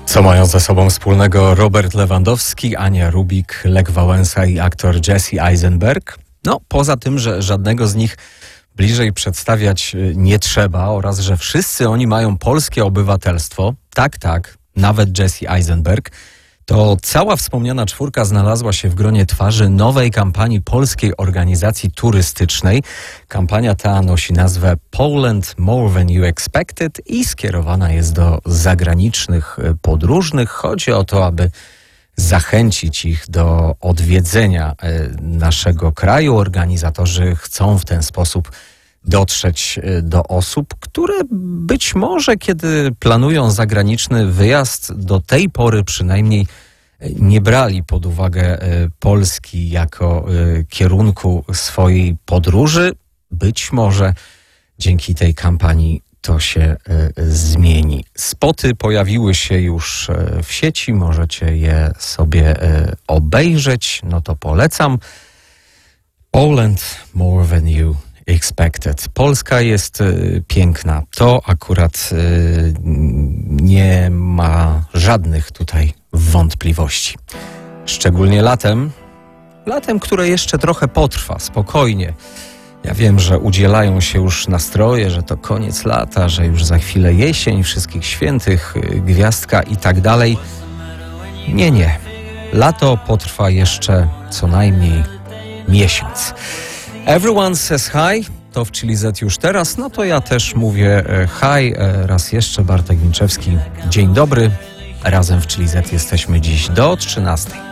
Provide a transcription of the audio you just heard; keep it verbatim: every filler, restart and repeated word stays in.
Co mają ze sobą wspólnego Robert Lewandowski, Ania Rubik, Lech Wałęsa i aktor Jesse Eisenberg? No, poza tym, że żadnego z nich bliżej przedstawiać nie trzeba oraz, że wszyscy oni mają polskie obywatelstwo, tak, tak, nawet Jesse Eisenberg, to cała wspomniana czwórka znalazła się w gronie twarzy nowej kampanii polskiej organizacji turystycznej. Kampania ta nosi nazwę Poland More Than You Expected i skierowana jest do zagranicznych podróżnych. Chodzi o to, aby zachęcić ich do odwiedzenia naszego kraju. Organizatorzy chcą w ten sposób dotrzeć do osób, które być może, kiedy planują zagraniczny wyjazd, do tej pory przynajmniej nie brali pod uwagę Polski jako kierunku swojej podróży. Być może dzięki tej kampanii to się zmieni. Spoty pojawiły się już w sieci, możecie je sobie obejrzeć, no to polecam. Poland More Than You Expected. Polska jest y, piękna. To akurat y, nie ma żadnych tutaj wątpliwości. Szczególnie latem. Latem, które jeszcze trochę potrwa, spokojnie. Ja wiem, że udzielają się już nastroje, że to koniec lata, że już za chwilę jesień, wszystkich świętych, y, gwiazdka i tak dalej. Nie, nie. Lato potrwa jeszcze co najmniej miesiąc. Everyone says hi, to w Chili Z już teraz, no to ja też mówię hi, raz jeszcze Bartek Winczewski, dzień dobry, razem w Chili Z jesteśmy dziś do trzynastej.